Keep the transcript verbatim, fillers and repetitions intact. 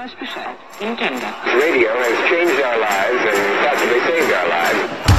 weiß Bescheid. Nintendo. Radio has changed our lives and possibly saved our lives.